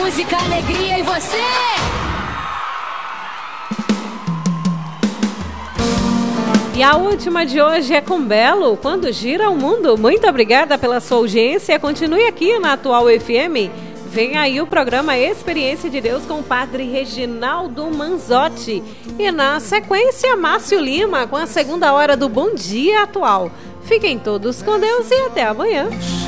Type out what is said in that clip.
música, alegria e você. E a última de hoje é com Belo, Quando Gira o Mundo. Muito obrigada pela sua audiência. Continue aqui na Atual FM. Vem aí o programa Experiência de Deus com o Padre Reginaldo Manzotti. E na sequência, Márcio Lima com a segunda hora do Bom Dia Atual. Fiquem todos com Deus e até amanhã.